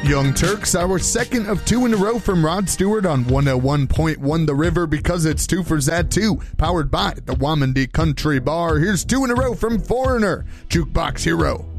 Young Turks, our second of two in a row from Rod Stewart on 101.1 The River, because it's two for Zat 2, powered by the Wamandi Country Bar. Here's two in a row from Foreigner, Jukebox Hero.